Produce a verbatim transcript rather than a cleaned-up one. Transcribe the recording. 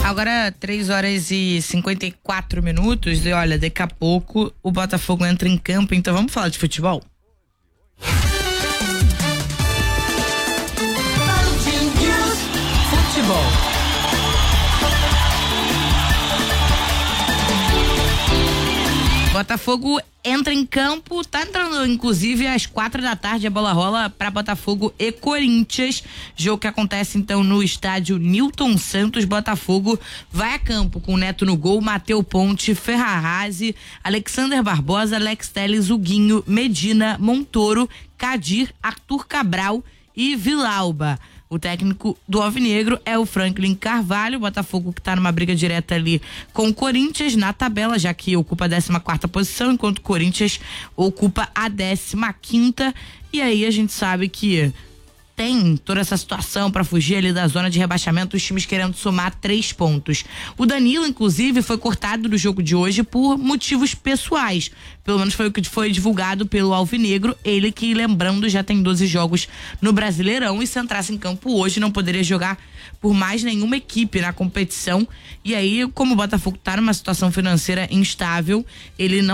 Agora, três horas e cinquenta e quatro minutos, e olha, daqui a pouco o Botafogo entra em campo, então vamos falar de futebol? Futebol. Botafogo entra em campo, tá entrando inclusive às quatro da tarde, a bola rola para Botafogo e Corinthians, jogo que acontece então no estádio Newton Santos. Botafogo vai a campo com Neto no gol, Matheus Ponte, Ferrarazzi, Alexander Barbosa, Alex Telles, Huguinho, Medina, Montoro, Kadir, Arthur Cabral e Vilauba. O técnico do Alvinegro é o Franklin Carvalho. O Botafogo que tá numa briga direta ali com o Corinthians na tabela, já que ocupa a décima quarta posição, enquanto o Corinthians ocupa a décima quinta. E aí a gente sabe que tem toda essa situação para fugir ali da zona de rebaixamento, os times querendo somar três pontos. O Danilo, inclusive, foi cortado do jogo de hoje por motivos pessoais. Pelo menos foi o que foi divulgado pelo Alvinegro. Ele que, lembrando, já tem doze jogos no Brasileirão e se entrasse em campo hoje não poderia jogar por mais nenhuma equipe na competição. E aí, como o Botafogo tá numa situação financeira instável, ele não